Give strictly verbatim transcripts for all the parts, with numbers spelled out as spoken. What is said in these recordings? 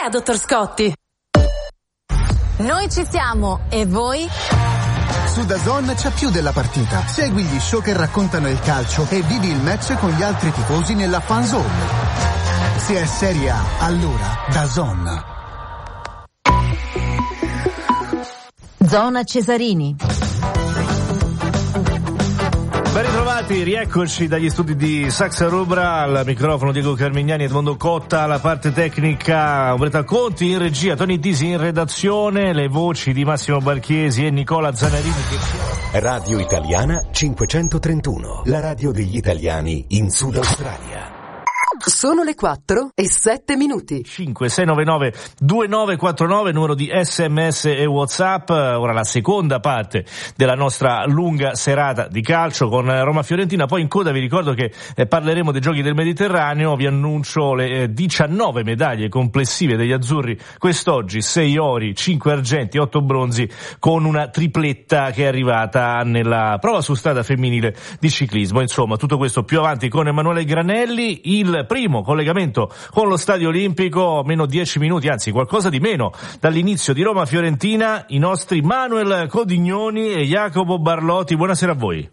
idea, dottor Scotti. Noi ci siamo, e voi? Su DAZN c'è più della partita. Segui gli show che raccontano il calcio e vivi il match con gli altri tifosi nella fan zone. Se è Serie A, allora DAZN. Zona Cesarini. Ben ritrovati, rieccoci dagli studi di Saxa Rubra, al microfono Diego Carmignani e Edmondo Cotta, alla parte tecnica Umberto Conti, in regia Tony Disi, in redazione le voci di Massimo Barchiesi e Nicola Zanarini. Radio Italiana cinquecentotrentuno, la radio degli italiani in Sud Australia. Sono le quattro e sette minuti. cinque sei nove nove due nove quattro nove, numero di sms e WhatsApp. Ora la seconda parte della nostra lunga serata di calcio con Roma-Fiorentina. Poi in coda vi ricordo che eh, parleremo dei Giochi del Mediterraneo. Vi annuncio le eh, diciannove medaglie complessive degli azzurri quest'oggi: sei ori, cinque argenti, otto bronzi, con una tripletta che è arrivata nella prova su strada femminile di ciclismo. Insomma, tutto questo più avanti con Emanuele Granelli. Il primo collegamento con lo Stadio Olimpico, meno dieci minuti, anzi qualcosa di meno, dall'inizio di Roma-Fiorentina, i nostri Manuel Codignoni e Jacopo Barlotti. Buonasera a voi.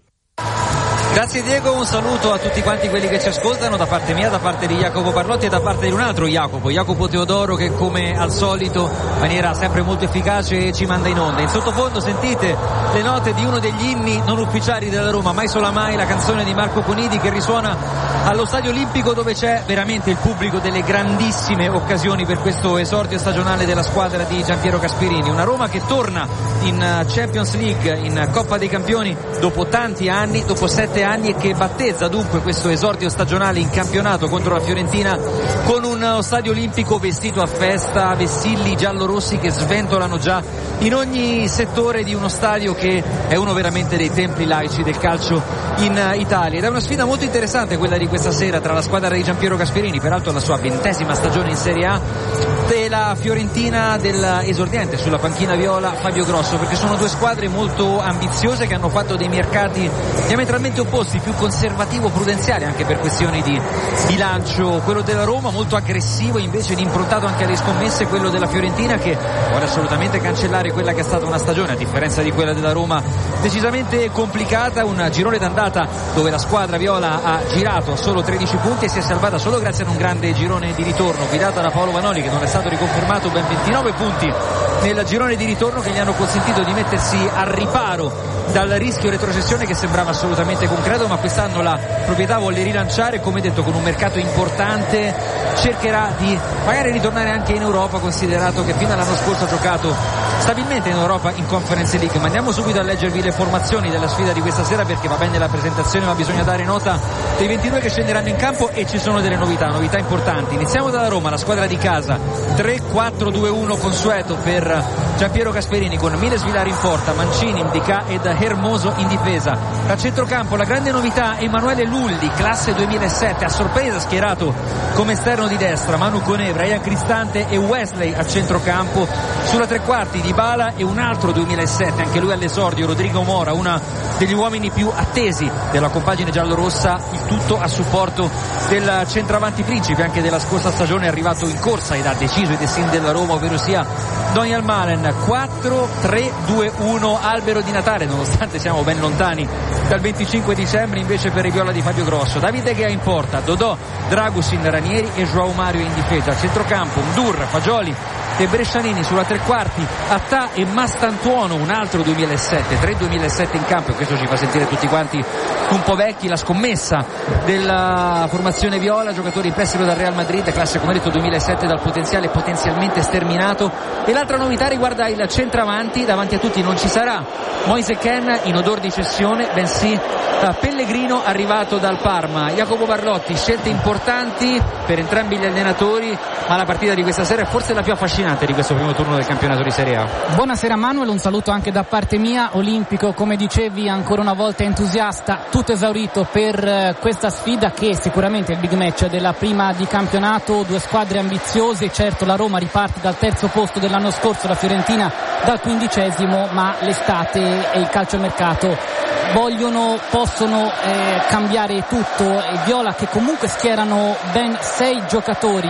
Grazie Diego, un saluto a tutti quanti quelli che ci ascoltano, da parte mia, da parte di Jacopo Barlotti e da parte di un altro Jacopo, Jacopo Teodoro, che come al solito in maniera sempre molto efficace ci manda in onda. In sottofondo sentite le note di uno degli inni non ufficiali della Roma, Mai Sola Mai, la canzone di Marco Conidi che risuona allo Stadio Olimpico, dove c'è veramente il pubblico delle grandissime occasioni per questo esordio stagionale della squadra di Giampiero Gasperini. Una Roma che torna in Champions League, in Coppa dei Campioni, dopo tanti anni, dopo sette anni, e che battezza dunque questo esordio stagionale in campionato contro la Fiorentina con un Stadio Olimpico vestito a festa, vessilli giallorossi che sventolano già in ogni settore di uno stadio che è uno veramente dei templi laici del calcio in Italia. Ed è una sfida molto interessante quella di questa sera tra la squadra di Giampiero Gasperini, peraltro la sua ventesima stagione in Serie A, e la Fiorentina dell'esordiente sulla panchina viola Fabio Grosso, perché sono due squadre molto ambiziose che hanno fatto dei mercati diametralmente opposti, più conservativo, prudenziale anche per questioni di bilancio. Quello della Roma molto aggressivo, invece di improntato anche alle scommesse, quello della Fiorentina che vuole assolutamente cancellare quella che è stata una stagione, a differenza di quella della Roma, decisamente complicata. Un girone d'andata dove la squadra viola ha girato solo tredici punti e si è salvata solo grazie ad un grande girone di ritorno guidata da Paolo Vanoli, che non è stato riconfermato, ben ventinove punti nel girone di ritorno che gli hanno consentito di mettersi al riparo dal rischio retrocessione che sembrava assolutamente concreto, ma quest'anno la proprietà vuole rilanciare, come detto, con un mercato importante. Cercherà di magari ritornare anche in Europa, considerato che fino all'anno scorso ha giocato stabilmente in Europa in Conference League. Ma andiamo subito a leggervi le formazioni della sfida di questa sera, perché va bene la presentazione ma bisogna dare nota dei ventidue che scenderanno in campo, e ci sono delle novità, novità importanti. Iniziamo dalla Roma, la squadra di casa, tre quattro due uno consueto per Giampiero Gasperini, con Miles Vilari in porta, Mancini, Ndicà ed Hermoso in difesa. A centrocampo la grande novità, Emanuele Lulli, classe duemilasette, a sorpresa schierato come esterno di destra, Manu Conevra, Ian Cristante e Wesley a centrocampo. Sulla tre quarti Dybala e un altro duemilasette, anche lui all'esordio, Rodrigo Mora, una degli uomini più attesi della compagine giallorossa, il tutto a supporto del centravanti principe anche della scorsa stagione, è arrivato in corsa ed ha deciso i destini della Roma, ovvero sia Daniel Malen. Quattro tre due uno, albero di Natale, nonostante siamo ben lontani dal venticinque dicembre, invece per i viola di Fabio Grosso. Davide Gea in porta, Dodò, Dragusin, Ranieri e João Mario in difesa. A centrocampo Ndur, Fagioli e Brescianini. Sulla tre quarti Attà e Mastantuono, un altro duemilasette, tre duemilasette in campo, e questo ci fa sentire tutti quanti un po' vecchi. La scommessa della formazione viola, giocatori in prestito dal Real Madrid, classe come detto duemilasette, dal potenziale potenzialmente sterminato. E l'altra novità riguarda il centravanti, davanti a tutti non ci sarà Moise Kean in odor di cessione, bensì Pellegrino arrivato dal Parma. Jacopo Barlotti, scelte importanti per entrambi gli allenatori, ma la partita di questa sera è forse la più affascinante di questo primo turno del campionato di Serie A. Buonasera Manuel, un saluto anche da parte mia. Olimpico, come dicevi, ancora una volta entusiasta, tutto esaurito per questa sfida che sicuramente è il big match della prima di campionato, due squadre ambiziose. Certo, la Roma riparte dal terzo posto dell'anno scorso, la Fiorentina dal quindicesimo, ma l'estate e il calciomercato vogliono, possono eh, cambiare tutto. E Viola che comunque schierano ben sei giocatori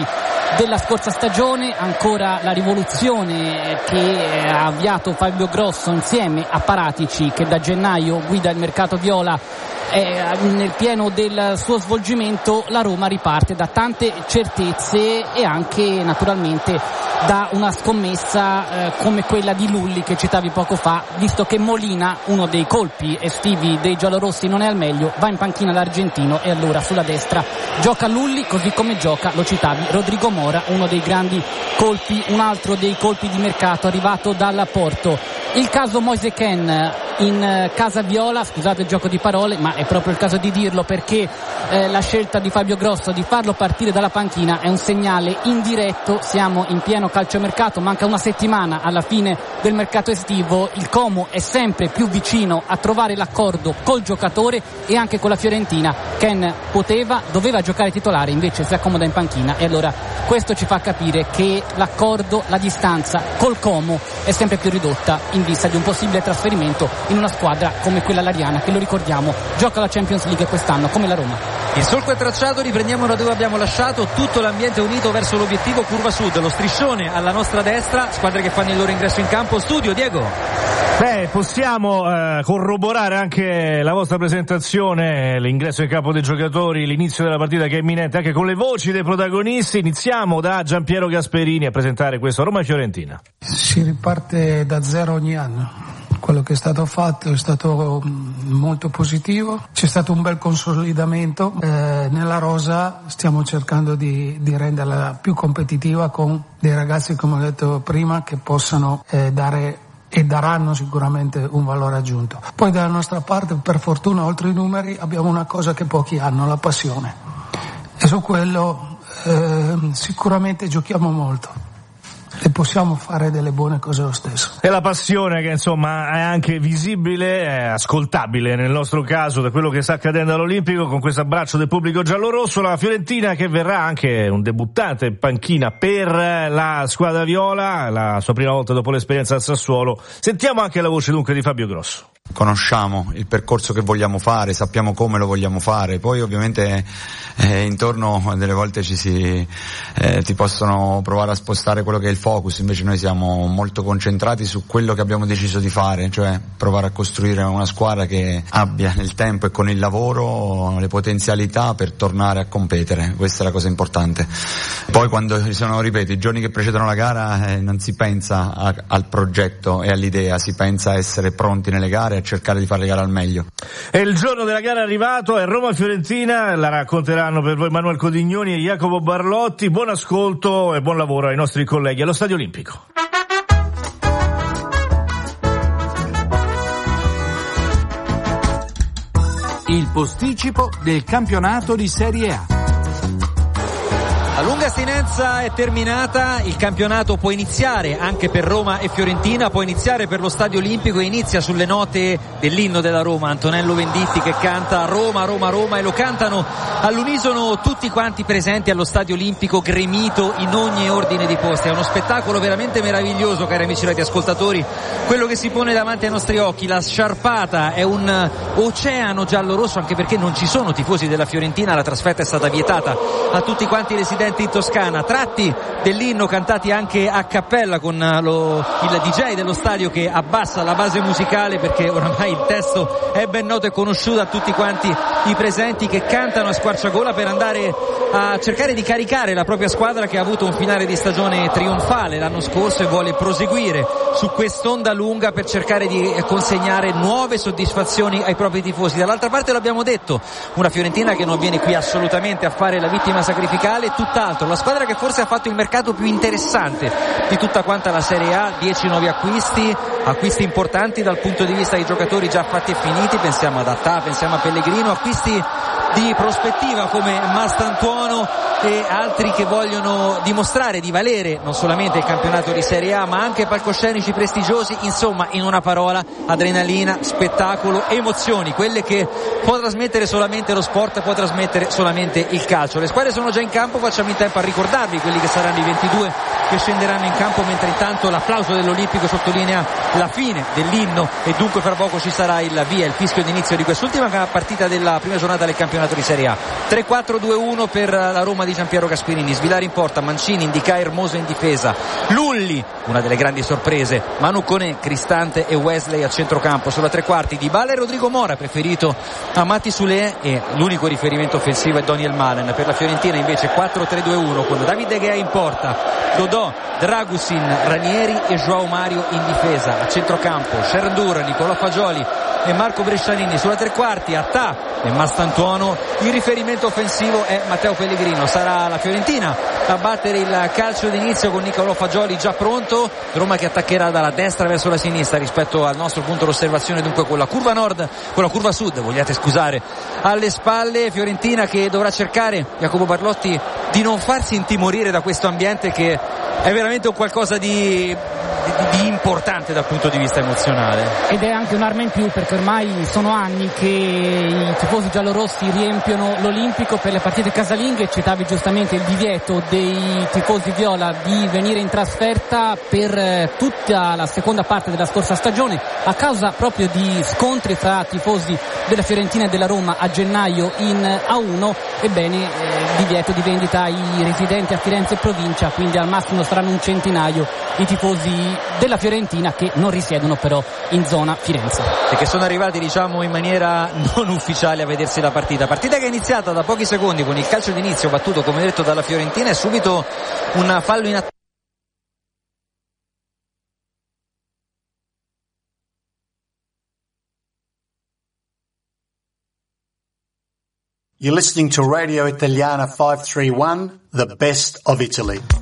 della scorsa stagione, ancora la rivoluzione che ha avviato Fabio Grosso insieme a Paratici, che da gennaio guida il mercato viola. Eh, nel pieno del suo svolgimento la Roma riparte da tante certezze e anche naturalmente da una scommessa eh, come quella di Lulli che citavi poco fa, visto che Molina, uno dei colpi estivi dei giallorossi, non è al meglio, va in panchina l'argentino e allora sulla destra gioca Lulli, così come gioca, lo citavi, Rodrigo Mora, uno dei grandi colpi, un altro dei colpi di mercato arrivato dal Porto. Il caso Moise Kean in casa viola, scusate il gioco di parole, ma è proprio il caso di dirlo, perché eh, la scelta di Fabio Grosso di farlo partire dalla panchina è un segnale indiretto. Siamo in pieno calciomercato, manca una settimana alla fine del mercato estivo, il Como è sempre più vicino a trovare l'accordo col giocatore e anche con la Fiorentina. Kean poteva, doveva giocare titolare, invece si accomoda in panchina, e allora questo ci fa capire che l'accordo, la distanza col Como è sempre più ridotta in vista di un possibile trasferimento in una squadra come quella lariana, che lo ricordiamo gioca la Champions League quest'anno come la Roma. Il solco è tracciato, riprendiamo da dove abbiamo lasciato, tutto l'ambiente unito verso l'obiettivo curva sud, lo striscione alla nostra destra, squadre che fanno il loro ingresso in campo. Studio, Diego. Beh, possiamo eh, corroborare anche la vostra presentazione, l'ingresso in campo dei giocatori, l'inizio della partita che è imminente, anche con le voci dei protagonisti. Iniziamo da Giampiero Gasperini a presentare questo Roma-Fiorentina. Si riparte da zero ogni anno. Quello che è stato fatto è stato molto positivo, c'è stato un bel consolidamento, eh, nella rosa stiamo cercando di, di renderla più competitiva con dei ragazzi, come ho detto prima, che possano eh, dare e daranno sicuramente un valore aggiunto. Poi dalla nostra parte, per fortuna, oltre i numeri, abbiamo una cosa che pochi hanno, la passione, e su quello eh, sicuramente giochiamo molto e possiamo fare delle buone cose lo stesso. E la passione che insomma è anche visibile, è ascoltabile nel nostro caso da quello che sta accadendo all'Olimpico, con questo abbraccio del pubblico giallorosso. La Fiorentina che verrà anche un debuttante in panchina per la squadra viola, la sua prima volta dopo l'esperienza al Sassuolo. Sentiamo anche la voce dunque di Fabio Grosso. Conosciamo il percorso che vogliamo fare, sappiamo come lo vogliamo fare, poi ovviamente eh, intorno delle volte ci si eh, ti possono provare a spostare quello che è il focus, invece noi siamo molto concentrati su quello che abbiamo deciso di fare, cioè provare a costruire una squadra che abbia nel tempo e con il lavoro le potenzialità per tornare a competere, questa è la cosa importante. Poi quando ci sono, ripeto, i giorni che precedono la gara eh, non si pensa a, al progetto e all'idea, si pensa a essere pronti nelle gare, a cercare di fare le gare al meglio. E il giorno della gara è arrivato, è Roma-Fiorentina, la racconteranno per voi Manuel Codignoni e Jacopo Barlotti. Buon ascolto e buon lavoro ai nostri colleghi allo Stadio Olimpico. Il posticipo del campionato di Serie A. La lunga astinenza è terminata, il campionato può iniziare anche per Roma e Fiorentina, può iniziare per lo Stadio Olimpico e inizia sulle note dell'inno della Roma, Antonello Venditti che canta Roma, Roma, Roma, e lo cantano all'unisono tutti quanti presenti allo Stadio Olimpico, gremito in ogni ordine di posti. È uno spettacolo veramente meraviglioso, cari amici radioascoltatori, quello che si pone davanti ai nostri occhi. La sciarpata è un oceano giallo-rosso, anche perché non ci sono tifosi della Fiorentina, la trasferta è stata vietata a tutti quanti i residenti in Toscana. Tratti dell'inno cantati anche a cappella con lo, il D J dello stadio che abbassa la base musicale, perché oramai il testo è ben noto e conosciuto a tutti quanti i presenti, che cantano a squarciagola per andare a cercare di caricare la propria squadra, che ha avuto un finale di stagione trionfale l'anno scorso e vuole proseguire su quest'onda lunga per cercare di consegnare nuove soddisfazioni ai propri tifosi. Dall'altra parte, l'abbiamo detto, una Fiorentina che non viene qui assolutamente a fare la vittima sacrificale, tutt'altro, la squadra che forse ha fatto il mercato più interessante di tutta quanta la Serie A, dieci nuovi acquisti, acquisti importanti dal punto di vista dei giocatori già fatti e finiti, pensiamo ad Attà, pensiamo a Pellegrino, acquisti di prospettiva come Mastantuono e altri che vogliono dimostrare di valere non solamente il campionato di Serie A ma anche palcoscenici prestigiosi. Insomma, in una parola, adrenalina, spettacolo, emozioni, quelle che può trasmettere solamente lo sport, può trasmettere solamente il calcio. Le squadre sono già in campo, facciamo in tempo a ricordarvi quelli che saranno i ventidue che scenderanno in campo, mentre intanto l'applauso dell'Olimpico sottolinea la fine dell'inno e dunque fra poco ci sarà il via, il fischio d'inizio di quest'ultima partita della prima giornata del campionato di Serie A. tre quattro due uno per la Roma di Giampiero Gasperini, Svilare in porta, Mancini, Indica, Hermoso in difesa, Lulli, una delle grandi sorprese, Manu Koné, Cristante e Wesley a centrocampo. Sulla tre quarti Dybala e Rodrigo Mora, preferito a Matti Soulé, e l'unico riferimento offensivo è Daniel Malen. Per la Fiorentina invece quattro tre due uno con David De Gea in porta, Dodò, Dragusin, Ranieri e Joao Mario in difesa. A centrocampo Sherdur, Nicolò Fagioli e Marco Brescianini. Sulla tre quarti Attà e Mastantuono. Il riferimento offensivo è Matteo Pellegrino. Sarà la Fiorentina a battere il calcio d'inizio con Nicolò Fagioli già pronto. Roma che attaccherà dalla destra verso la sinistra rispetto al nostro punto d'osservazione, dunque con la curva nord, con la curva sud, vogliate scusare, alle spalle. Fiorentina che dovrà cercare, Jacopo Barlotti, di non farsi intimorire da questo ambiente che è veramente un qualcosa di, di, di importante dal punto di vista emozionale. Ed è anche un'arma in più, perché ormai sono anni che i tifosi giallorossi riempiono l'Olimpico per le partite casalinghe. Citavi giustamente il divieto dei tifosi viola di venire in trasferta per tutta la seconda parte della scorsa stagione, a causa proprio di scontri fra tifosi della Fiorentina e della Roma a gennaio in A uno. Ebbene, eh, divieto di vendita ai residenti a Firenze e provincia, quindi al massimo saranno un centinaio i tifosi della Fiorentina che non risiedono però in zona Firenze e che sono arrivati, diciamo, in maniera non ufficiale a vedersi la partita partita che è iniziata da pochi secondi con il calcio d'inizio battuto, come detto, dalla Fiorentina, e subito un fallo in attacco. You're listening to Radio Italiana five three one, the best of Italy.